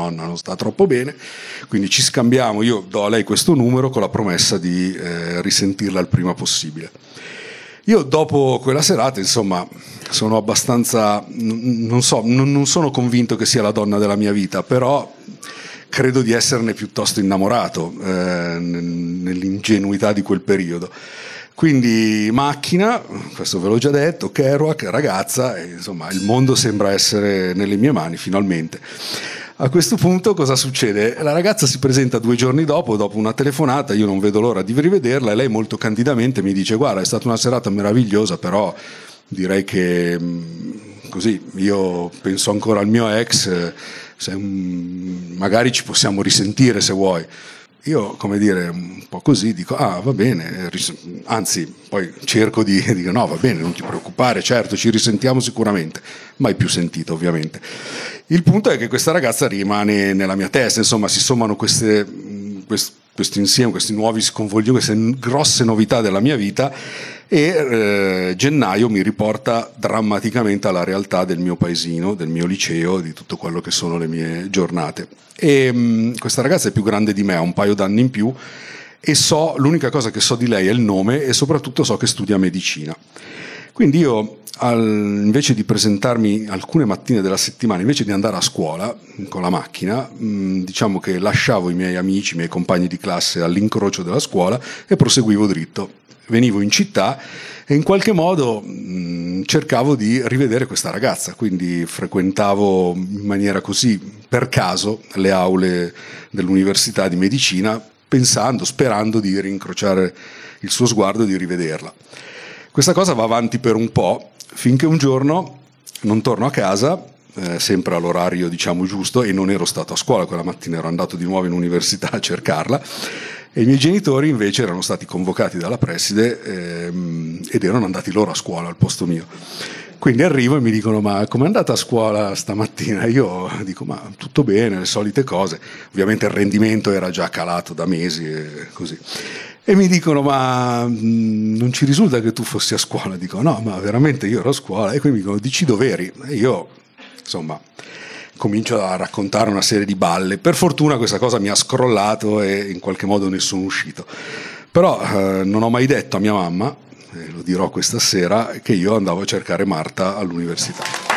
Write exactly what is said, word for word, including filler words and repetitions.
nonna non sta troppo bene, quindi ci scambiamo, io do a lei questo numero con la promessa di eh, risentirla il prima possibile. Io dopo quella serata, insomma, sono abbastanza, non so, non, non sono convinto che sia la donna della mia vita, però credo di esserne piuttosto innamorato eh, nell'ingenuità di quel periodo. Quindi macchina, questo ve l'ho già detto, Kerouac, ragazza, e insomma il mondo sembra essere nelle mie mani finalmente. A questo punto cosa succede? La ragazza si presenta due giorni dopo, dopo una telefonata, io non vedo l'ora di rivederla e lei molto candidamente mi dice: guarda, è stata una serata meravigliosa, però direi che così io penso ancora al mio ex, se, magari ci possiamo risentire se vuoi. Io, come dire, un po' così dico: ah, va bene, anzi, poi cerco di dire: no, va bene, non ti preoccupare, certo, ci risentiamo sicuramente. Mai più sentito, ovviamente. Il punto è che questa ragazza rimane nella mia testa, insomma, si sommano queste, quest, questo insieme, questi nuovi sconvolgimenti, queste grosse novità della mia vita, e eh, gennaio mi riporta drammaticamente alla realtà del mio paesino, del mio liceo, di tutto quello che sono le mie giornate. E mh, questa ragazza è più grande di me, ha un paio d'anni in più, e so, l'unica cosa che so di lei è il nome, e soprattutto so che studia medicina. Quindi io, al, invece di presentarmi alcune mattine della settimana, invece di andare a scuola con la macchina, mh, diciamo che lasciavo i miei amici, i miei compagni di classe all'incrocio della scuola e proseguivo dritto. Venivo in città e in qualche modo mh, cercavo di rivedere questa ragazza, quindi frequentavo in maniera così per caso le aule dell'università di medicina, pensando, sperando di rincrociare il suo sguardo e di rivederla. Questa cosa va avanti per un po', finché un giorno non torno a casa, eh, sempre all'orario diciamo giusto, e non ero stato a scuola, quella mattina ero andato di nuovo in università a cercarla, e i miei genitori invece erano stati convocati dalla preside ehm, ed erano andati loro a scuola al posto mio. Quindi arrivo e mi dicono: ma com'è andata a scuola stamattina? Io dico: ma tutto bene, le solite cose. Ovviamente il rendimento era già calato da mesi e così. E mi dicono: ma mh, non ci risulta che tu fossi a scuola? Dico: no, ma veramente io ero a scuola. E quindi mi dicono: dici dov'eri? E io, insomma, comincio a raccontare una serie di balle. Per fortuna questa cosa mi ha scrollato e in qualche modo ne sono uscito. Però eh, non ho mai detto a mia mamma, e lo dirò questa sera, che io andavo a cercare Marta all'università.